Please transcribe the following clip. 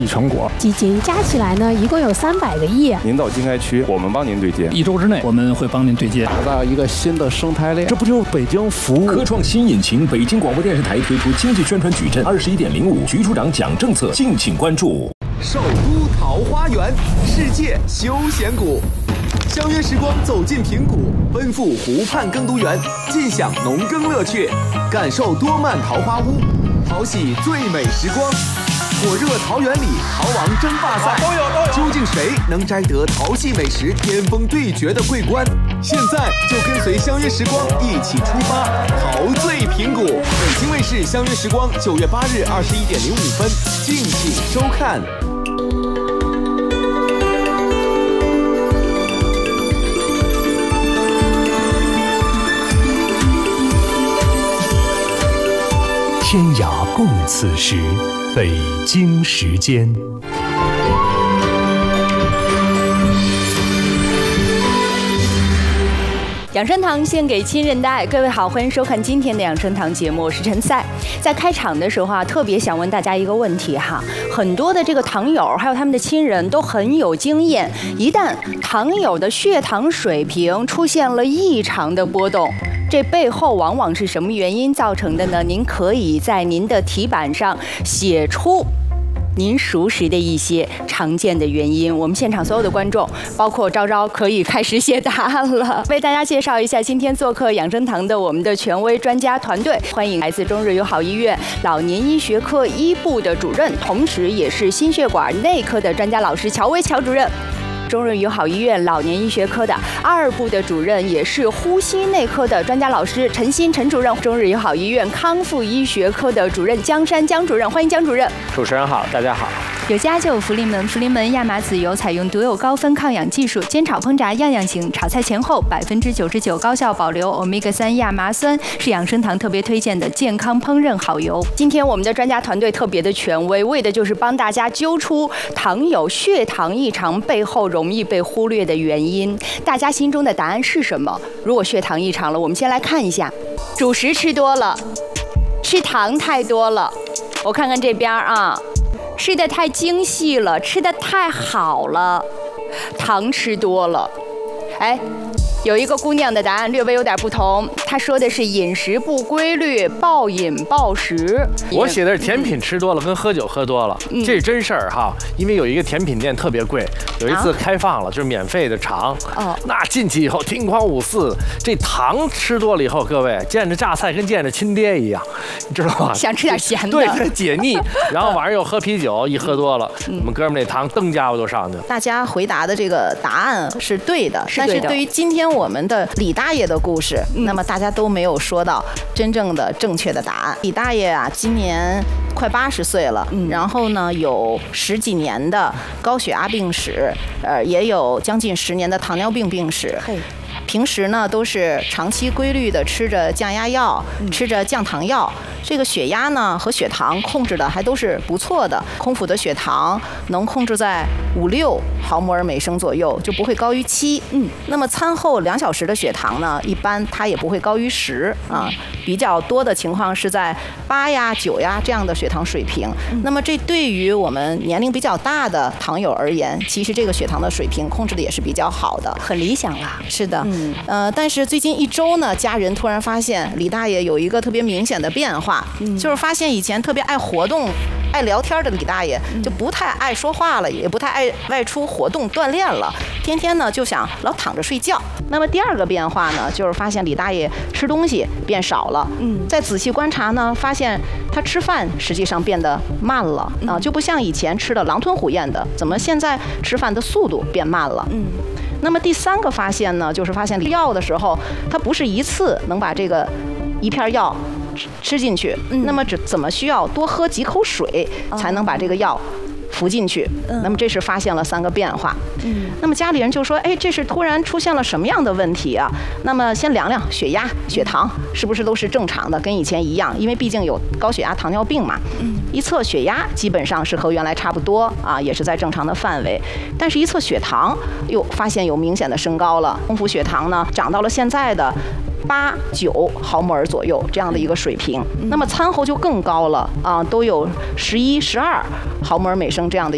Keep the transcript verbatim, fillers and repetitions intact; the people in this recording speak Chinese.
成果基金加起来呢，一共有三百个亿。 您到经开区，我们帮您对接， 一周之内我们会帮您对接， 打造一个新的生态链。这不就是北京服务？ 科创新引擎，北京广播电视台推出经济宣传矩阵二十一点零五，局处长讲政策，敬请关注。 首都桃花源，世界休闲谷。相约时光走进平谷，奔赴湖畔耕读园，尽享农耕乐趣，感受多曼桃花坞，淘洗最美时光。火热桃园里桃王争霸赛，究竟谁能摘得桃系美食巅峰对决的桂冠？现在就跟随相约时光一起出发，陶醉平谷。北京卫视相约时光九月八日二十一点零五分，敬请收看。 天涯共此时，北京时间。 养生堂献给亲人的爱，各位好，欢迎收看今天的养生堂节目，我是陈赛。在开场的时候啊，特别想问大家一个问题哈，很多的这个糖友还有他们的亲人都很有经验，一旦糖友的血糖水平出现了异常的波动，这背后往往是什么原因造成的呢？您可以在您的题板上写出您熟识的一些常见的原因。我们现场所有的观众，包括昭昭，可以开始写答案了。为大家介绍一下今天做客养生堂的我们的权威专家团队，欢迎来自中日友好医院老年医学科一部的主任，同时也是心血管内科的专家老师乔薇乔主任。中日友好医院老年医学科的二部的主任，也是呼吸内科的专家老师陈鑫陈主任，中日友好医院康复医学科的主任江山江主任，欢迎江主任。 主持人好，大家好。 有家就有福临门，福临门亚麻籽油采用独有高分抗氧技术，煎炒烹炸样样行，炒菜前后百分之九十九高效保留欧米伽三亚麻酸，是养生堂特别推荐的健康烹饪好油。今天我们的专家团队特别的权威，为的就是帮大家揪出糖友血糖异常背后容易被忽略的原因。大家心中的答案是什么？如果血糖异常了，我们先来看一下，主食吃多了，吃糖太多了。我看看这边啊。吃得太精细了，吃得太好了，糖吃多了。哎，有一个姑娘的答案略微有点不同，她说的是饮食不规律，暴饮暴食。 我写的是甜品吃多了跟喝酒喝多了，嗯、这是真事儿哈。因为有一个甜品店特别贵，有一次开放了，就是免费的尝。哦，那进去以后听狂五四，这糖吃多了以后，各位见着榨菜跟见着亲爹一样，你知道吗？ 想吃点咸的， 对，解腻。然后晚上又喝啤酒，一喝多了，嗯、我们哥们那糖噔家伙都上去了。 大家回答的这个答案是对的，但是对于今天我们的李大爷的故事，嗯、那么大家都没有说到真正的正确的答案。李大爷啊，今年快八十岁了，嗯、然后呢有十几年的高血压病史，呃，也有将近十年的糖尿病病史。平时呢都是长期规律的吃着降压药，嗯、吃着降糖药，这个血压呢和血糖控制的还都是不错的。空腹的血糖能控制在五六毫摩尔每升左右，就不会高于七。嗯，那么餐后两小时的血糖呢，一般它也不会高于十啊，比较多的情况是在八呀、九呀这样的血糖水平。嗯、那么这对于我们年龄比较大的糖友而言，其实这个血糖的水平控制的也是比较好的， 很理想啦。 是的。嗯呃，但是最近一周呢，家人突然发现李大爷有一个特别明显的变化，嗯、就是发现以前特别爱活动、爱聊天的李大爷，就不太爱说话了，也不太爱外出活动锻炼了，天天呢就想老躺着睡觉。那么第二个变化呢，就是发现李大爷吃东西变少了。嗯，再仔细观察呢，发现他吃饭实际上变得慢了啊，就不像以前吃的狼吞虎咽的，怎么现在吃饭的速度变慢了？嗯。那么第三个发现呢，就是发现药的时候，它不是一次能把这个一片药吃进去，嗯、那么只怎么需要多喝几口水才能把这个药服进去。嗯、那么这是发现了三个变化。嗯、那么家里人就说，哎，这是突然出现了什么样的问题啊？那么先量量血压、血糖是不是都是正常的，跟以前一样？因为毕竟有高血压、糖尿病嘛。嗯、一测血压基本上是和原来差不多啊，也是在正常的范围。但是一测血糖，又发现有明显的升高了。空腹血糖呢，涨到了现在的八九毫摩尔左右这样的一个水平。那么餐后就更高了啊，都有十一、十二毫摩尔每升这样的